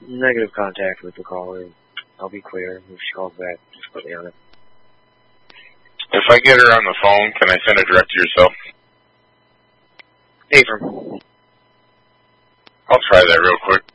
Negative contact with the caller. I'll be clear. If she calls back, just put me on it. If I get her on the phone, can I send it direct to yourself? Ephraim. I'll try that real quick.